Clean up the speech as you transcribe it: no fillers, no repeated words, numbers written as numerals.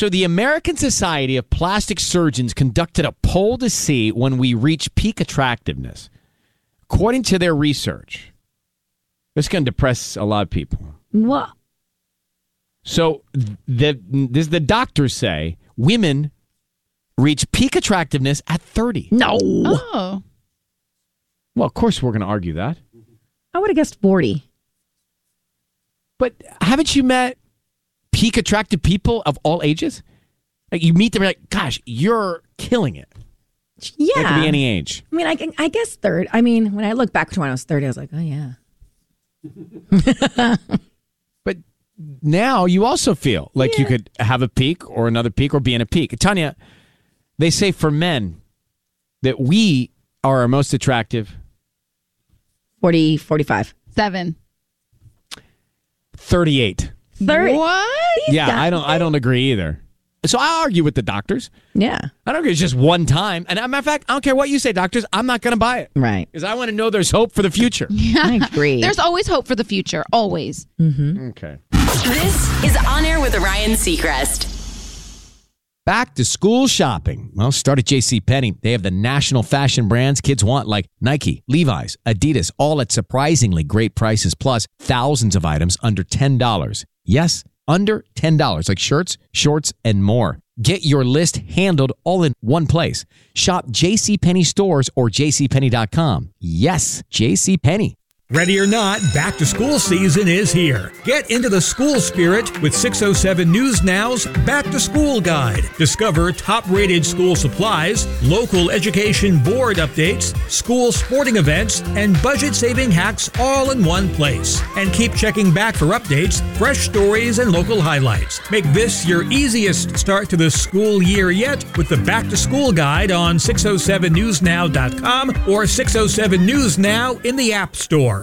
So the American Society of Plastic Surgeons conducted a poll to see when we reach peak attractiveness. According to their research, this is going to depress a lot of people. What? So the doctors say women reach peak attractiveness at 30. No. Oh. Well, of course we're going to argue that. I would have guessed 40. But haven't you met peak attractive people of all ages? Like you meet them, you're like, gosh, you're killing it. Yeah. It could be any age. I mean, I guess third. I mean, when I look back to when I was 30, I was like, oh, yeah. But now you also feel like you could have a peak or another peak or be in a peak. Tanya, they say for men that we are our most attractive. 40, 45. 7. 38. 30. What? Yeah, I don't agree either. So I argue with the doctors. Yeah. I don't agree. It's just one time. And as a matter of fact, I don't care what you say, doctors. I'm not going to buy it. Right. Because I want to know there's hope for the future. I agree. There's always hope for the future. Always. Okay. This is On Air with Ryan Seacrest. Back to school shopping. Well, start at JCPenney. They have the national fashion brands kids want like Nike, Levi's, Adidas, all at surprisingly great prices, plus thousands of items under $10. Yes, under $10, like shirts, shorts, and more. Get your list handled all in one place. Shop JCPenney stores or jcpenney.com. Yes, JCPenney. Ready or not, back to school season is here. Get into the school spirit with 607 News Now's Back to School Guide. Discover top-rated school supplies, local education board updates, school sporting events, and budget-saving hacks all in one place. And keep checking back for updates, fresh stories, and local highlights. Make this your easiest start to the school year yet with the Back to School Guide on 607newsnow.com or 607 News Now in the App Store.